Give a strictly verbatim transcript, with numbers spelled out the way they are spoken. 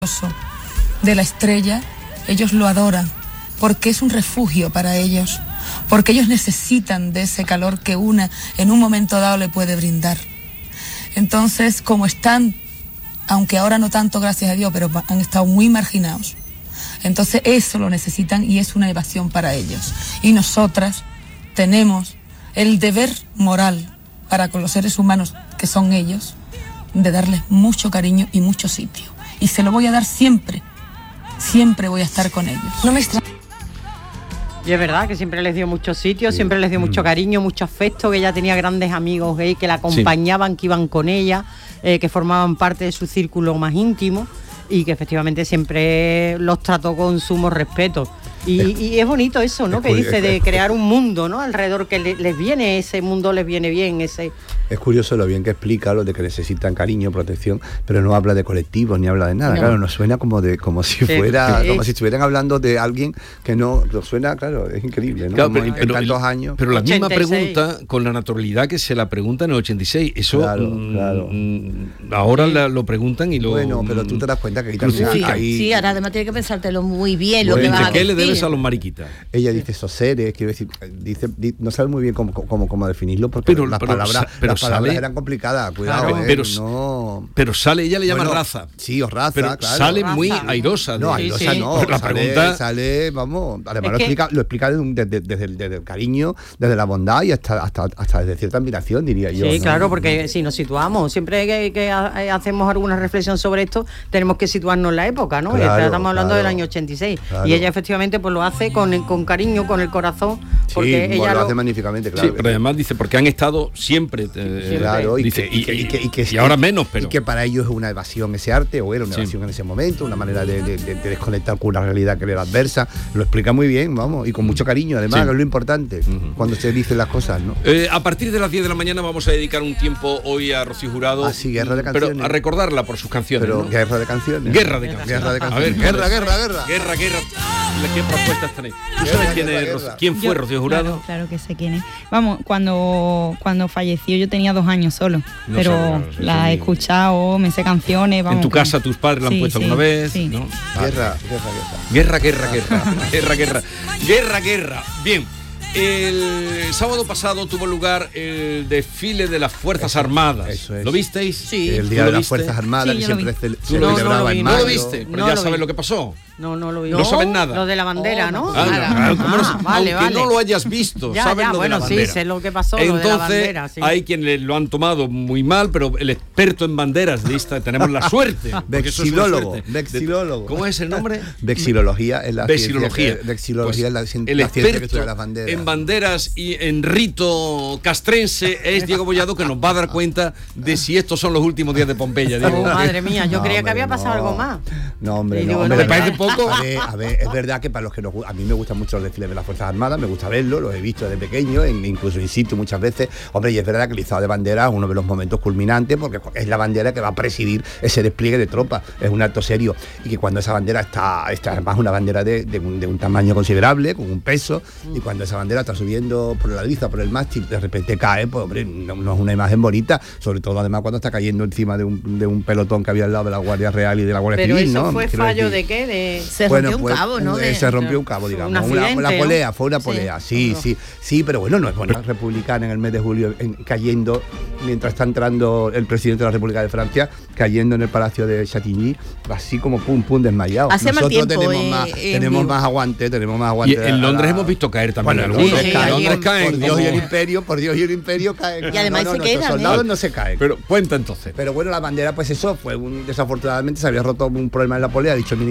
de la estrella, ellos lo adoran, porque es un refugio para ellos, porque ellos necesitan de ese calor que una en un momento dado le puede brindar. Entonces, como están, aunque ahora no tanto, gracias a Dios, pero han estado muy marginados, entonces eso lo necesitan y es una evasión para ellos. Y nosotras tenemos el deber moral para con los seres humanos que son ellos, de darles mucho cariño y mucho sitio. Y se lo voy a dar siempre, siempre voy a estar con ellos. No me extraña. Y es verdad que siempre les dio mucho sitio, sí. siempre les dio mm. mucho cariño, mucho afecto, que ella tenía grandes amigos gays que la acompañaban, sí. que iban con ella, eh, que formaban parte de su círculo más íntimo y que efectivamente siempre los trató con sumo respeto. Y es, y es bonito eso, ¿no? Que dice de crear un mundo, ¿no? Alrededor que le, les viene, ese mundo les viene bien, ese... Es curioso lo bien que explica lo de que necesitan cariño, protección, pero no habla de colectivos ni habla de nada. No. Claro, nos suena como de como si sí, fuera, sí. como si estuvieran hablando de alguien que no lo suena, claro, es increíble, ¿no? Claro, pero, en, pero, tantos años. Pero la misma pregunta, con la naturalidad que se la preguntan en el ochenta y seis, eso claro, mm, claro. ahora la, lo preguntan y lo... Bueno, pero tú te das cuenta que ahí también sí, hay... sí, ahora además tienes que pensártelo muy bien, bueno, lo que vas a decir. ¿Qué le debes a los mariquitas? Ella dice esos seres, quiero decir, dice, no sabe muy bien cómo, cómo, cómo definirlo, porque pero, las pero, palabras, pero las palabras sale, eran complicadas. Cuidado, claro, eh, pero, no... pero sale, ella le llama bueno, raza. Sí, o raza, pero claro. sale raza. muy airosa. No, de, airosa sí, no. sí. La sale, pregunta... sale, vamos, además es lo, que... explica, lo explica desde, desde, desde, el, desde el cariño, desde la bondad y hasta, hasta, hasta desde cierta admiración, diría yo. Sí, ¿no? claro, porque si nos situamos, siempre que, que hacemos alguna reflexión sobre esto, tenemos que situarnos en la época, ¿no? Claro, Estamos hablando claro, del año ochenta y seis. Claro. Y ella efectivamente pues lo hace con, con cariño, con el corazón, porque sí, ella lo lo hace magníficamente, claro. Sí, pero además dice, porque han estado siempre, eh, sí, claro, y, dice, que, y, que, y, que, y, que, y ahora menos, pero... Y que para ellos es una evasión ese arte, o era una sí. evasión en ese momento, una manera de, de, de, de desconectar con una realidad que era adversa. Lo explica muy bien, vamos, y con mucho cariño, además, sí. que es lo importante, uh-huh. cuando se dicen las cosas, ¿no? Eh, a partir de las diez de la mañana vamos a dedicar un tiempo hoy a Rocío Jurado. Ah, sí, guerra de canciones. Pero a recordarla por sus canciones, Pero ¿no? guerra de canciones. Guerra de canciones. Guerra de canciones. A ver, guerra, guerra, guerra. Guerra, guerra. ¿Qué propuestas tenéis? ¿Tú sabes quién, guerra, es, guerra. quién fue yo, Rocío Jurado? Claro, claro que sé quién es. Vamos, cuando, cuando falleció yo tenía dos años solo, no pero sé, claro, sí, la sí. he escuchado, me sé canciones. Vamos, en tu con... casa tus padres la han sí, puesto sí, alguna vez, sí. ¿no? Guerra, guerra, Guerra, guerra. guerra, guerra. Guerra, guerra. Guerra, guerra. Bien. El sábado pasado tuvo lugar el desfile de las Fuerzas eso, Armadas. Eso es. ¿Lo visteis? Sí. El Día de las Fuerzas Armadas, sí, que siempre se, se no, celebraba no lo vi, en no mayo. ¿No lo viste? Pero no ya lo sabes vi. lo que pasó. No, no lo vi. No, no saben nada. Lo de la bandera, oh, ¿no? Ah, ah, ¿cómo no? ah, vale, Aunque vale. no lo hayas visto, ya, sabes ya, lo bueno, de la bandera. sí, sé lo que pasó, Entonces, lo de la bandera, sí. hay quienes lo han tomado muy mal, pero el experto en banderas de esta, tenemos la suerte. Vexilólogo. Vexilólogo. ¿Cómo es el nombre? Vexilología es la Vexilología. ciencia. Vexilología Pues es la, el la ciencia que estudia experto las banderas. en banderas y en rito castrense es Diego Bollado, que nos va a dar cuenta de si estos son los últimos días de Pompeya. Diego. Oh, madre mía, yo No, creía hombre, que había pasado no. algo más. No, hombre, Y no. digo, hombre, ¿no ¿te parece poco? A ver, a ver, es verdad que para los que nos, a mí me gustan mucho los desfiles de las Fuerzas Armadas, me gusta verlos, los he visto desde pequeño, en, incluso in situ muchas veces. Hombre, y es verdad que el izado de bandera es uno de los momentos culminantes, porque es la bandera que va a presidir ese despliegue de tropas, es un acto serio, y que cuando esa bandera está, está además una bandera de, de, un, de un tamaño considerable, con un peso, y cuando esa bandera está subiendo por la liza, por el mástil, de repente cae, pues hombre, no, no es una imagen bonita, sobre todo además cuando está cayendo encima de un, de un pelotón que había al lado de la Guardia Real y de la Guardia Pero Civil, eso ¿no? fue Quiero fallo decir, de qué, de Se bueno, rompió pues, un cabo, ¿no? eh, De, se rompió un cabo, digamos. un Una, accidente, la ¿no? polea, fue una polea, sí, Oh. sí, sí, pero bueno, no es bueno. La republicana en el mes de julio en, cayendo, mientras está entrando el presidente de la República de Francia, cayendo en el Palacio de Chantilly, así como pum, pum, desmayado. Hace mal Nosotros tiempo, tenemos, eh, más, en tenemos vivo. más aguante, tenemos más aguante. Y en Londres la- hemos visto caer también Bueno, algunos. Londres Sí, caen, Londres caen. por Dios y el como- imperio, por Dios y el imperio caen. Y además no, no, se nuestros quedan, soldados ¿eh? no se caen. Pero cuenta entonces. Pero bueno, la bandera, pues eso fue un, desafortunadamente se había roto un problema en la polea, ha dicho el